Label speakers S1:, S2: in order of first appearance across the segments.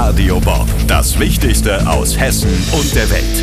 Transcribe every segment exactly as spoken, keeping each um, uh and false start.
S1: Radio Bob. Das Wichtigste aus Hessen und der Welt.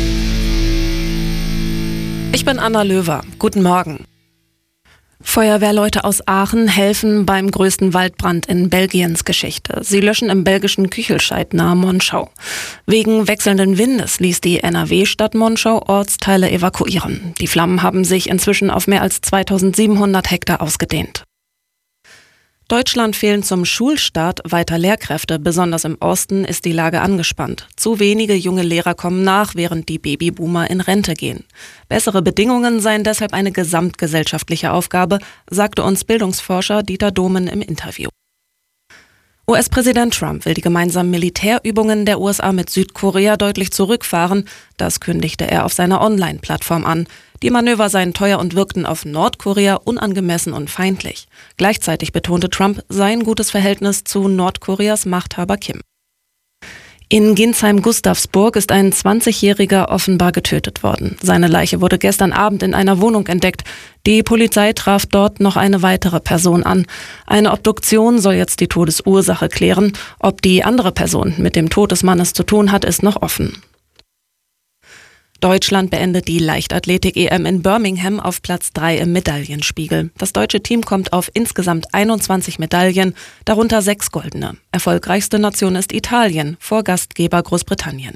S2: Ich bin Anna Löwer. Guten Morgen. Feuerwehrleute aus Aachen helfen beim größten Waldbrand in Belgiens Geschichte. Sie löschen im belgischen Küchelscheid nahe Monschau. Wegen wechselnden Windes ließ die N R W-Stadt Monschau Ortsteile evakuieren. Die Flammen haben sich inzwischen auf mehr als zweitausendsiebenhundert Hektar ausgedehnt. Deutschland fehlen zum Schulstart weiter Lehrkräfte. Besonders im Osten ist die Lage angespannt. Zu wenige junge Lehrer kommen nach, während die Babyboomer in Rente gehen. Bessere Bedingungen seien deshalb eine gesamtgesellschaftliche Aufgabe, sagte uns Bildungsforscher Dieter Domen im Interview. U S-Präsident Trump will die gemeinsamen Militärübungen der U S A mit Südkorea deutlich zurückfahren. Das kündigte er auf seiner Online-Plattform an. Die Manöver seien teuer und wirkten auf Nordkorea unangemessen und feindlich. Gleichzeitig betonte Trump sein gutes Verhältnis zu Nordkoreas Machthaber Kim. In Ginsheim-Gustavsburg ist ein zwanzigjähriger offenbar getötet worden. Seine Leiche wurde gestern Abend in einer Wohnung entdeckt. Die Polizei traf dort noch eine weitere Person an. Eine Obduktion soll jetzt die Todesursache klären. Ob die andere Person mit dem Tod des Mannes zu tun hat, ist noch offen. Deutschland beendet die Leichtathletik-E M in Birmingham auf Platz drei im Medaillenspiegel. Das deutsche Team kommt auf insgesamt einundzwanzig Medaillen, darunter sechs goldene. Erfolgreichste Nation ist Italien, vor Gastgeber Großbritannien.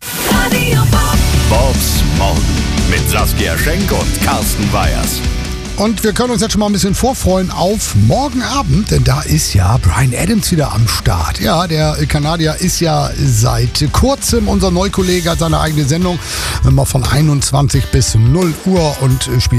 S1: Bobs Morgen mit Saskia Schenk und Carsten Weyers.
S3: Und wir können uns jetzt schon mal ein bisschen vorfreuen auf morgen Abend, denn da ist ja Bryan Adams wieder am Start. Ja, der Kanadier ist ja seit kurzem unser Neukollege, hat seine eigene Sendung, immer von einundzwanzig bis null Uhr und spielt